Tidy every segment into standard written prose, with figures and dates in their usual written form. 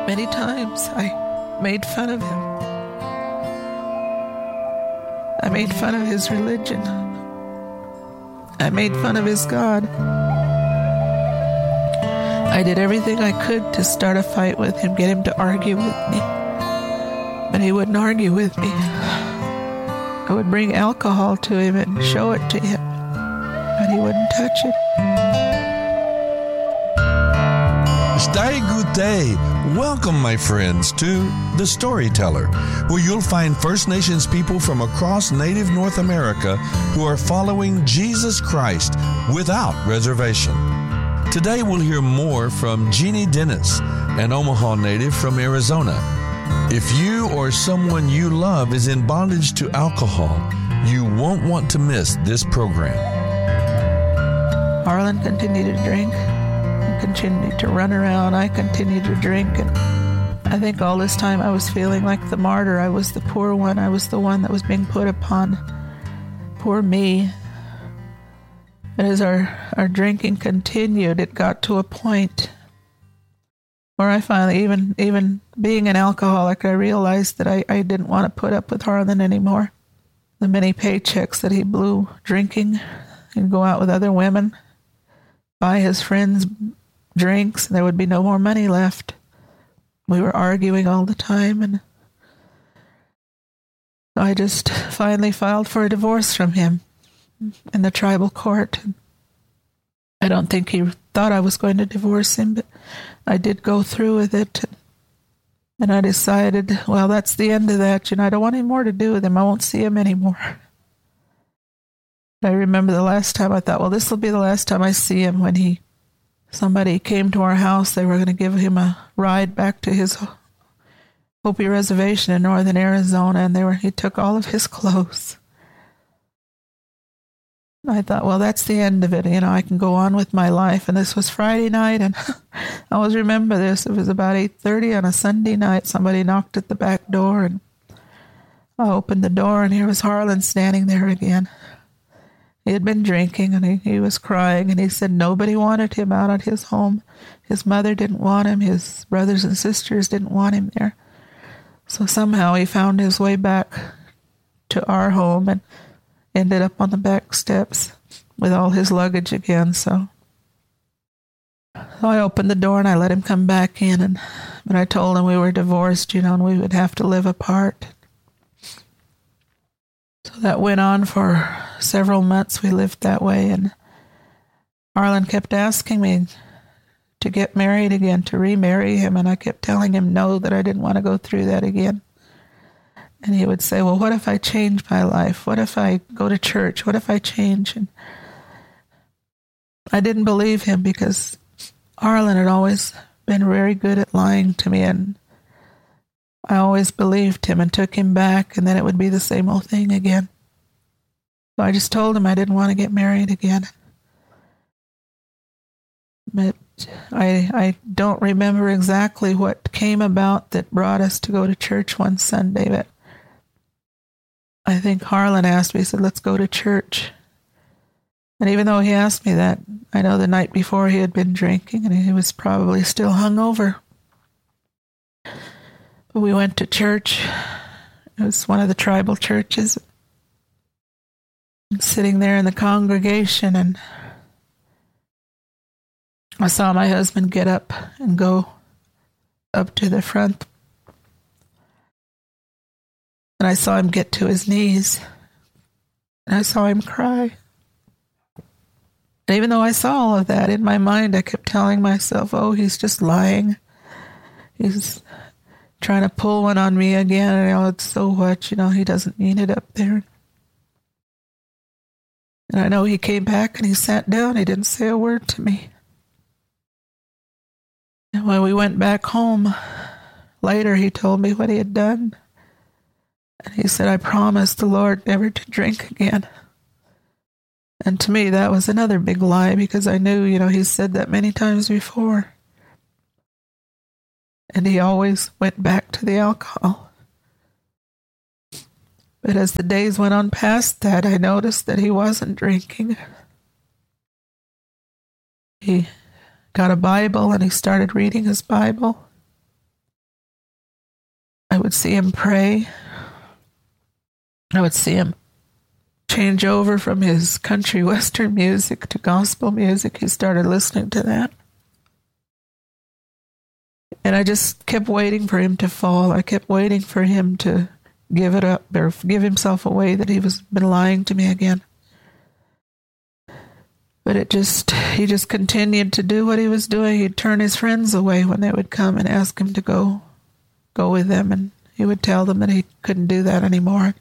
Many times I made fun of him. I made fun of his religion. I made fun of his God. I did everything I could to start a fight with him, get him to argue with me. But he wouldn't argue with me. I would bring alcohol to him and show it to him, but he wouldn't touch it. Stai Gute. Welcome, my friends, to The Storyteller, where you'll find First Nations people from across Native North America who are following Jesus Christ without reservation. Today we'll hear more from Jeannie Dennis, an Omaha native from Arizona. If you or someone you love is in bondage to alcohol, you won't want to miss this program. Harlan continued to drink. Continued to run around. I continued to drink, and I think all this time I was feeling like the martyr. I was the poor one. I was the one that was being put upon. Poor me. And as our drinking continued, it got to a point where I finally, even being an alcoholic, I realized that I didn't want to put up with Harlan anymore. The many paychecks that he blew drinking, he'd go out with other women, buy his friends drinks, and there would be no more money left. We were arguing all the time, and I just finally filed for a divorce from him in the tribal court. I don't think he thought I was going to divorce him, but I did go through with it. And I decided, well, that's the end of that. I don't want any more to do with him. I won't see him anymore. I remember the last time I thought, well, this will be the last time I see him, when somebody came to our house. They were going to give him a ride back to his Hopi reservation in northern Arizona, and he took all of his clothes. I thought, well, that's the end of it. I can go on with my life. And this was Friday night, and I always remember this. It was about 8:30 on a Sunday night. Somebody knocked at the back door, and I opened the door, and here was Harlan standing there again. He had been drinking, and he was crying, and he said nobody wanted him out at his home. His mother didn't want him. His brothers and sisters didn't want him there. So somehow he found his way back to our home and ended up on the back steps with all his luggage again. So I opened the door, and I let him come back in, but I told him we were divorced, and we would have to live apart. So that went on for several months. We lived that way, and Harlan kept asking me to get married again, to remarry him, and I kept telling him no, that I didn't want to go through that again. And he would say, well, what if I change my life? What if I go to church? What if I change? And I didn't believe him, because Harlan had always been very good at lying to me, and I always believed him and took him back, and then it would be the same old thing again. So I just told him I didn't want to get married again. But I don't remember exactly what came about that brought us to go to church one Sunday, but I think Harlan asked me, he said, let's go to church. And even though he asked me that, I know the night before he had been drinking, and he was probably still hungover. But we went to church. It was one of the tribal churches. Sitting there in the congregation, and I saw my husband get up and go up to the front. And I saw him get to his knees. And I saw him cry. And even though I saw all of that, in my mind I kept telling myself, oh, he's just lying. He's trying to pull one on me again. And it's so what, he doesn't mean it up there. And I know he came back and he sat down. He didn't say a word to me. And when we went back home, later he told me what he had done. And he said, I promised the Lord never to drink again. And to me, that was another big lie, because I knew, he said that many times before. And he always went back to the alcohol. But as the days went on past that, I noticed that he wasn't drinking. He got a Bible and he started reading his Bible. would see him pray. I would see him change over from his country western music to gospel music. He started listening to that. And I just kept waiting for him to fall. I kept waiting for him to give it up or give himself away, that he was been lying to me again. But he just continued to do what he was doing. He'd turn his friends away when they would come and ask him to go with them, and he would tell them that he couldn't do that anymore.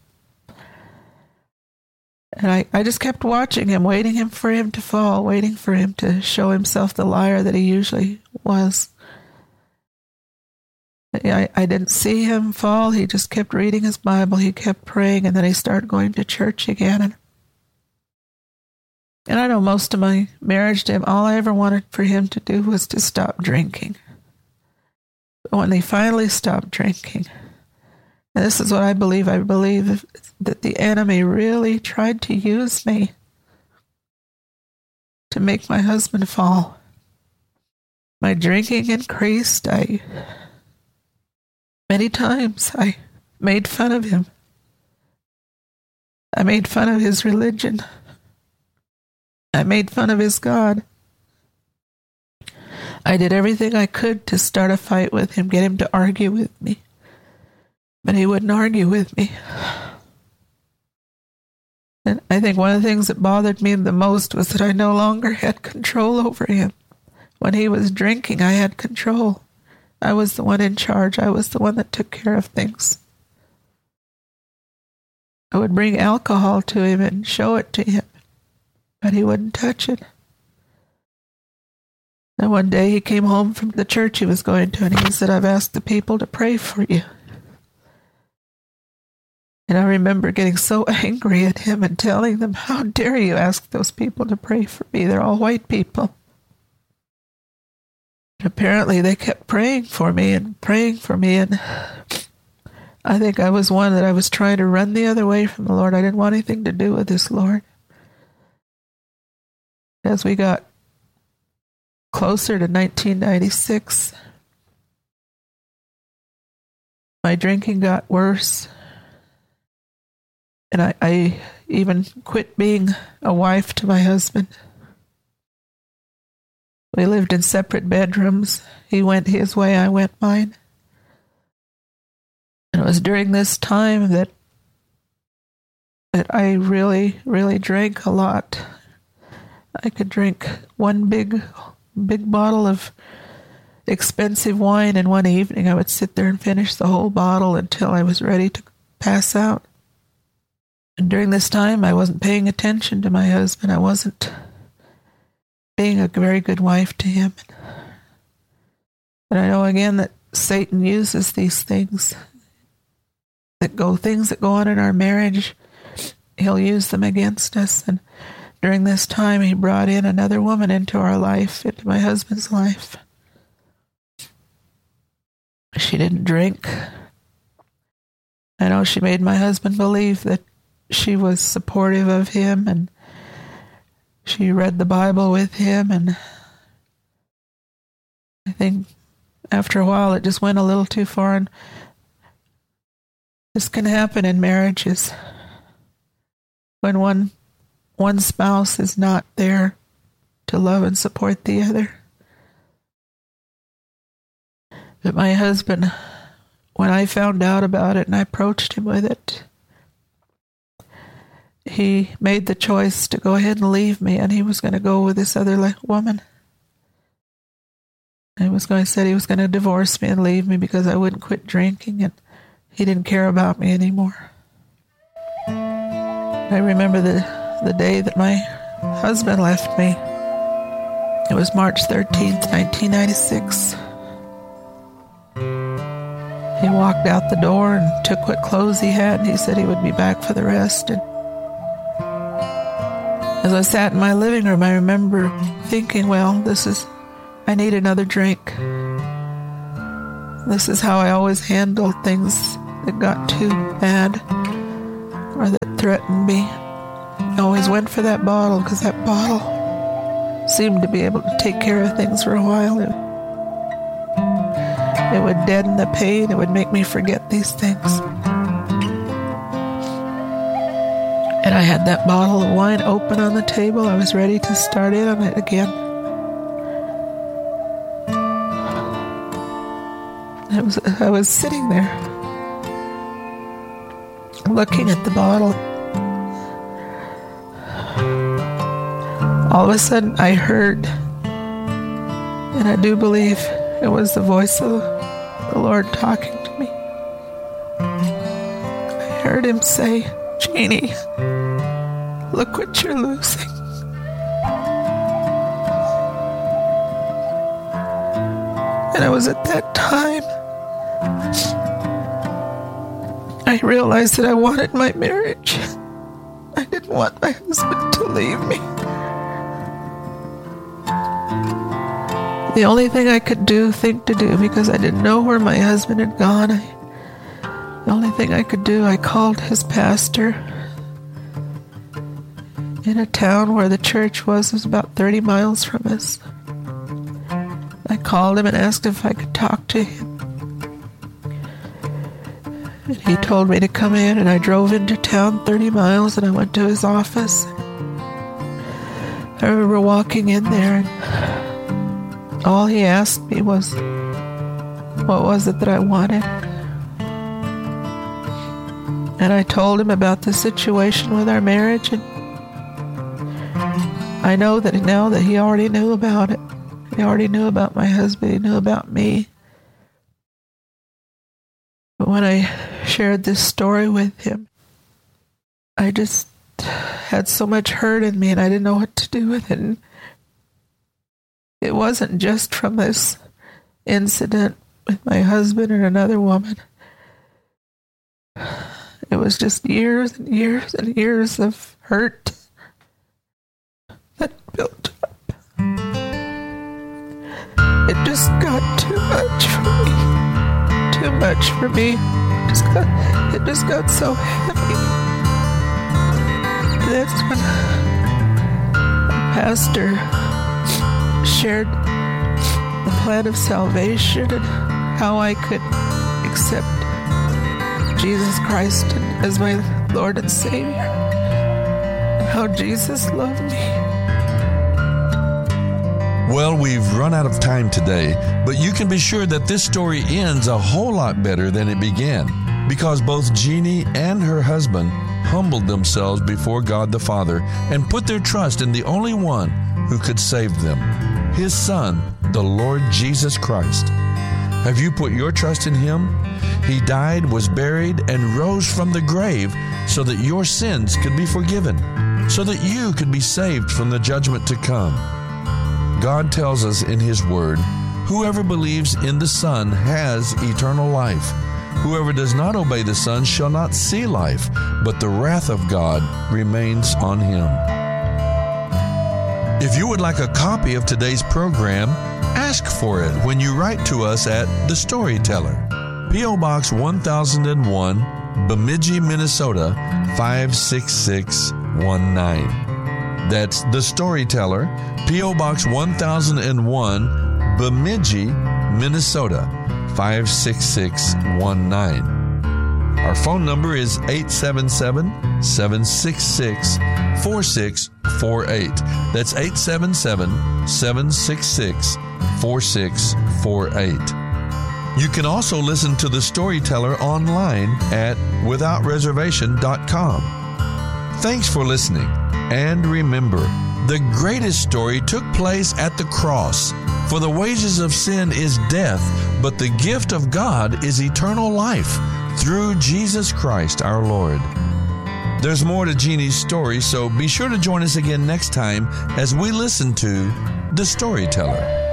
And I just kept watching him, waiting for him to fall, waiting for him to show himself the liar that he usually was. I didn't see him fall. He just kept reading his Bible. He kept praying, and then he started going to church again. And I know most of my marriage to him, all I ever wanted for him to do was to stop drinking. But when he finally stopped drinking, and this is what I believe that the enemy really tried to use me to make my husband fall. My drinking increased. Many times I made fun of him. I made fun of his religion. I made fun of his God. I did everything I could to start a fight with him, get him to argue with me. But he wouldn't argue with me. And I think one of the things that bothered me the most was that I no longer had control over him. When he was drinking, I had control. I was the one in charge. I was the one that took care of things. I would bring alcohol to him and show it to him, but he wouldn't touch it. And one day he came home from the church he was going to, and he said, "I've asked the people to pray for you." And I remember getting so angry at him and telling them, "How dare you ask those people to pray for me? They're all white people." And apparently they kept praying for me, and I think I was one that I was trying to run the other way from the Lord. I didn't want anything to do with this Lord. As we got closer to 1996, my drinking got worse. And I even quit being a wife to my husband. We lived in separate bedrooms. He went his way, I went mine. And it was during this time that I really, really drank a lot. I could drink one big bottle of expensive wine in one evening. I would sit there and finish the whole bottle until I was ready to pass out. And during this time, I wasn't paying attention to my husband. I wasn't being a very good wife to him. But I know again that Satan uses these things that go on in our marriage. He'll use them against us. And during this time, he brought in another woman into our life, into my husband's life. She didn't drink. I know she made my husband believe that she was supportive of him, and she read the Bible with him, and I think after a while it just went a little too far, and this can happen in marriages when one spouse is not there to love and support the other. But my husband, when I found out about it and I approached him with it, he made the choice to go ahead and leave me, and he was going to go with this other woman. Said he was going to divorce me and leave me because I wouldn't quit drinking, and he didn't care about me anymore. I remember the day that my husband left me. It was March 13th, 1996. He walked out the door and took what clothes he had, and he said he would be back for the rest. And as I sat in my living room, I remember thinking, well, I need another drink. This is how I always handled things that got too bad or that threatened me. I always went for that bottle because that bottle seemed to be able to take care of things for a while. It would deaden the pain. It would make me forget these things. And I had that bottle of wine open on the table. I was ready to start in on it again. I was sitting there, looking at the bottle. All of a sudden, I heard, and I do believe it was the voice of the Lord talking to me. I heard him say, "Jeannie, look what you're losing." And it was at that time I realized that I wanted my marriage. I didn't want my husband to leave me. The only thing I could think to do, because I didn't know where my husband had gone, the only thing I could do, I called his pastor in a town where the church was about 30 miles from us. I called him and asked if I could talk to him. And he told me to come in, and I drove into town 30 miles, and I went to his office. I remember walking in there, and all he asked me was, what was it that I wanted? And I told him about the situation with our marriage, and I know that now that he already knew about it. He already knew about my husband. He knew about me. But when I shared this story with him, I just had so much hurt in me, and I didn't know what to do with it. And it wasn't just from this incident with my husband and another woman. It was just years and years and years of hurt that built up. It just got too much for me. Too much for me. It just got so heavy. That's when the pastor shared the plan of salvation and how I could accept Jesus Christ as my Lord and Savior. And how Jesus loved me. Well, we've run out of time today, but you can be sure that this story ends a whole lot better than it began, because both Jeannie and her husband humbled themselves before God the Father and put their trust in the only one who could save them, His Son, the Lord Jesus Christ. Have you put your trust in Him? He died, was buried, and rose from the grave so that your sins could be forgiven, so that you could be saved from the judgment to come. God tells us in His Word, whoever believes in the Son has eternal life. Whoever does not obey the Son shall not see life, but the wrath of God remains on him. If you would like a copy of today's program, ask for it when you write to us at The Storyteller, P.O. Box 1001, Bemidji, Minnesota 56619. That's The Storyteller, P.O. Box 1001, Bemidji, Minnesota 56619. Our phone number is 877-766-4648. That's 877-766-4648. You can also listen to The Storyteller online at withoutreservation.com. Thanks for listening. And remember, the greatest story took place at the cross. For the wages of sin is death, but the gift of God is eternal life through Jesus Christ our Lord. There's more to Jeannie's story, so be sure to join us again next time as we listen to The Storyteller.